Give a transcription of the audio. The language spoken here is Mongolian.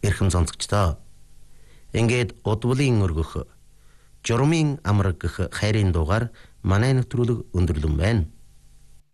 эрхэм сонсогчдоо. Ингээд удвалын өргөх, журмын амраг гэх хайрын дуугаар манай нэвтрүүлэг өндөрлөн байна.